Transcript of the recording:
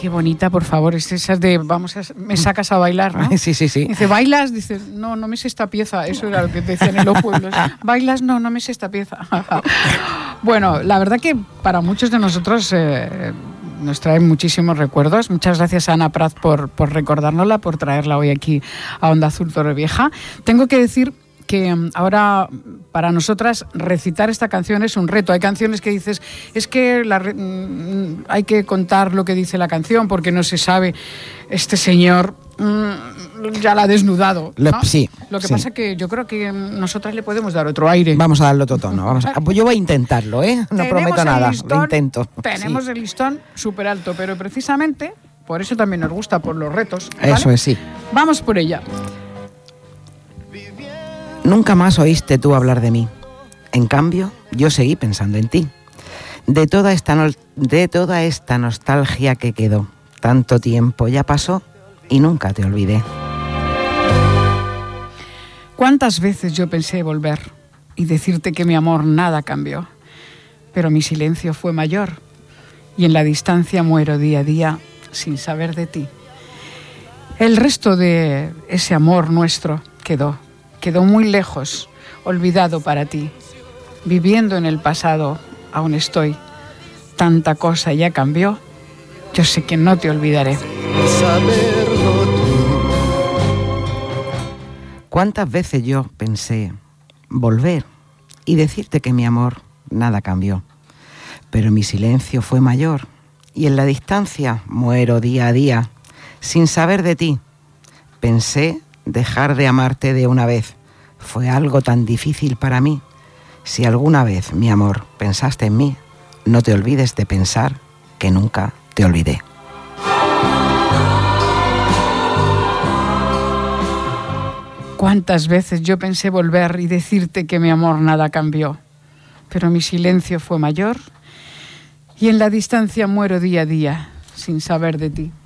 Qué bonita, por favor. Es esas de, me sacas a bailar, ¿no? Sí, sí, sí. Dice, ¿bailas? Dice, no me sé esta pieza. Eso era lo que decían en los pueblos. ¿Bailas? No me sé esta pieza. Bueno, la verdad que para muchos de nosotros nos trae muchísimos recuerdos. Muchas gracias a Ana Prat por recordárnosla, por traerla hoy aquí a Onda Azul Torrevieja. Tengo que decir que ahora para nosotras recitar esta canción es un reto. Hay canciones que dices, es que hay que contar lo que dice la canción porque no se sabe. Este señor ya la ha desnudado, ¿no? Sí. Lo que pasa que yo creo que nosotras le podemos dar otro aire. Vamos a darle otro tono. Pues yo voy a intentarlo, ¿eh? No prometo nada, lo intento. Tenemos el listón súper alto, pero precisamente por eso también nos gusta, por los retos, ¿vale? Eso es, sí. Vamos por ella. Nunca más oíste tú hablar de mí. En cambio, yo seguí pensando en ti. De toda esta nostalgia que quedó. Tanto tiempo ya pasó y nunca te olvidé. ¿Cuántas veces yo pensé volver y decirte que mi amor nada cambió? Pero mi silencio fue mayor y en la distancia muero día a día sin saber de ti. El resto de ese amor nuestro quedó muy lejos, olvidado para ti. Viviendo en el pasado aún estoy. Tanta cosa ya cambió. Yo sé que no te olvidaré. ¿Cuántas veces yo pensé volver y decirte que mi amor nada cambió? Pero mi silencio fue mayor y en la distancia muero día a día sin saber de ti. Pensé dejar de amarte de una vez. Fue algo tan difícil para mí. Si alguna vez, mi amor, pensaste en mí, no te olvides de pensar que nunca te olvidé. ¿Cuántas veces yo pensé volver y decirte que mi amor nada cambió? Pero mi silencio fue mayor y en la distancia muero día a día sin saber de ti.